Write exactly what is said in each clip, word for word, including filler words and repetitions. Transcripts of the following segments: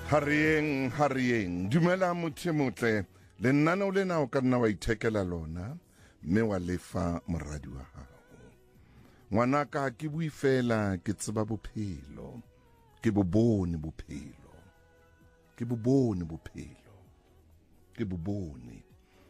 Harieng, harieng, dumela motho motle, le nnana o lena o ka nna wa ithekela lona, mme wa lefa moradi wa hao. Ngwanaka ke bui fela ke tseba bophelo, ke bobone bophelo, ke bobone bophelo, ke bobone.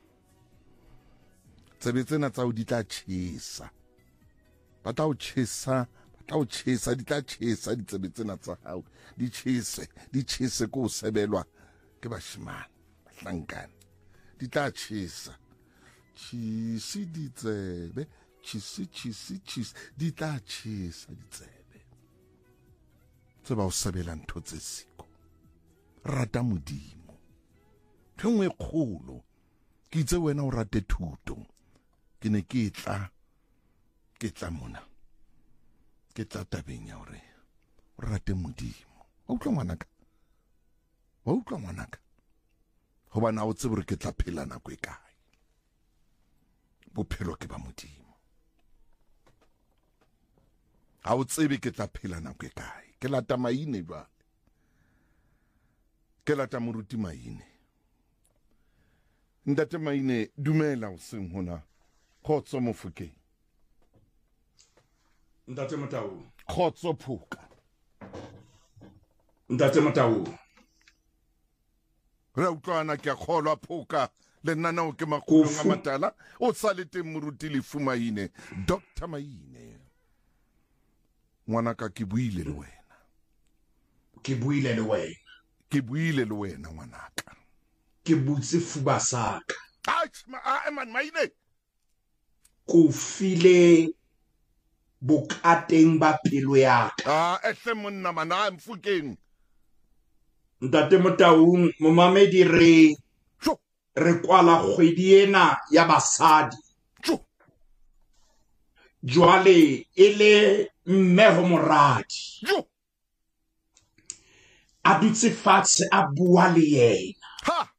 Tsebe tsena tsa o di tla tjhesa, ba tla o tjhesa, ba tla o tjhesa, di tla tjhesa ditsebe tsena tsa hao, di tjhese, di tjhese ko o sebelwa ke bashimane, bahlankane, di tla tjhesa, tjhisi ditsebe, tjhisi, tjhisi, tjhisi, di tla tjhesa ditsebe. Tseba o sebela ntho tse siko, rata Modimo, ntho nngwe kgolo, ke itse wena o rate thuto, ke ne ke tla, ke tla mona, ke tla tabeng ya hore o rate Modimo. Wa utlwa ngwanaka? Wa utlwa ngwanaka? Hobane ha o tsebe hore ke tla phela nako e kae. Bophelo ke ba Modimo. Ha o tsebe ke tla phela nako e kae. Ke lata Maine jwale. Ke lata moruti Maine. Ntate Maine, dumela o seng hona. Khotso Mofokeng. Ntate Motau. Khotso Phuka. Ntate Motau. Re utlwana ke a kgolwa Phuka. Le nnana o ke makulong a matala. O salete moruti Lefu Maine. Doctor Maine. Ngwanaka ke buile le wena. Ke buile le wena. Ke buile le wena ngwanaka. Ke butse fuba saka. Ah, man Maine. Ko file bokateng ba pelo ya ka. Ah, ehle monna mana Mfokeng. Ntate Motau, momamedi re Sho. re kwala kgwedi ena ya basadi. Sho. Jwale ele mme ho moradi. Sho. A dutse fatshe a bua le yena. Ha.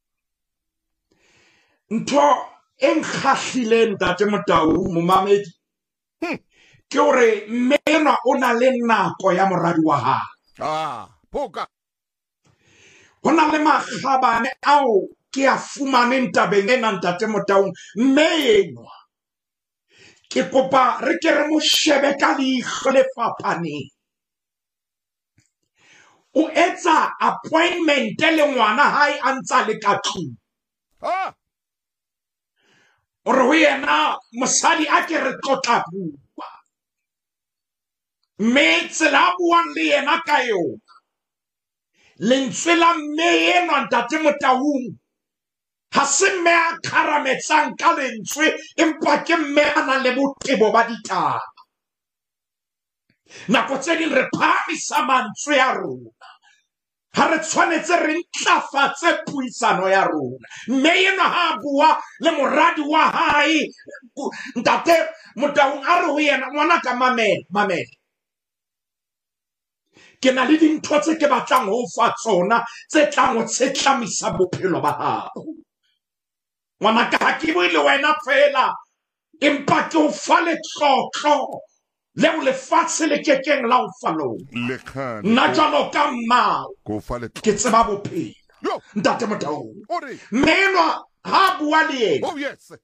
Ntho e nkgahlileng Ntate Motau, momamedi. Hmm. Ke hore mme enwa o na le nako ya moradi wa hae. Ah, Phuka. Ho na le makgabane ao ke a fumaneng tabeng ena Ntate Motau, mme enwa ke kopa re ke re mo shebe ka leihlo le fapaneng. O etsa appointment le ngwana hae a ntsa le ka tlung. Ah. O re ho yena mosadi a ke re tlotla bua. Mme tsela a buang le yena ka yona. Lentswe la mme enwa Ntate Motaung. Ha se mme a kharametsang ka lentswe, empa ke mme a nang le botebo ba ditaba. Nako tse ding re phamisa mantswe a rona. Ha re tshwanetse re ntlafatse puisano ya rona. Mme enwa ha bua le moradi wa hae. Ntate Motaung a re ho yena ngwana ka mamela, mamela. Ke na le dintho tse ke batlang ho fa tsona tse tlang ho tshetlamisa bophelo ba hao. Ngwanaka ha ke bue le wena fela, empa ke o fa letlotlo leo lefatshe le kekeng la o fa lona. Lekhane. Nna jwalo ka mmao Go fa le. ke tseba bophelo. Yo. Ntate Motaung. Ore. Mme enwa ha bua le yena. Oh yes.